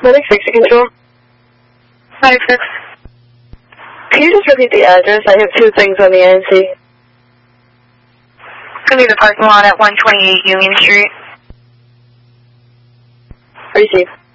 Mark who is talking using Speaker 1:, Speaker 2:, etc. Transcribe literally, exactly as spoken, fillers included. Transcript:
Speaker 1: Clinic sixty Control.
Speaker 2: ninety-six.
Speaker 1: Can you just repeat the address? I have two things on the I N C.
Speaker 2: It's going to be the parking lot at one twenty-eight Union Street.
Speaker 1: Receive.